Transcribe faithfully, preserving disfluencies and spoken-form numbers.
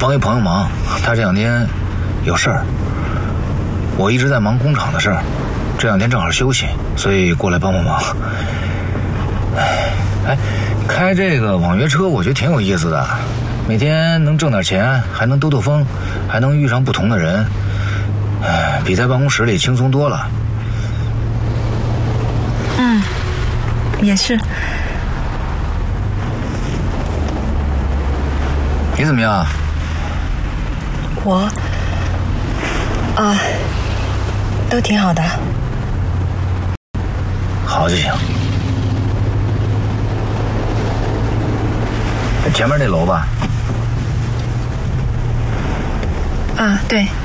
帮一朋友忙，他这两天有事儿，我一直在忙工厂的事儿，这两天正好休息，所以过来帮帮忙。哎，开这个网约车我觉得挺有意思的，每天能挣点钱，还能兜兜风，还能遇上不同的人，哎，比在办公室里轻松多了。 嗯，也是。 你怎么样？ 我，啊，都挺好的。 好就行。前面那楼吧？ 啊，对。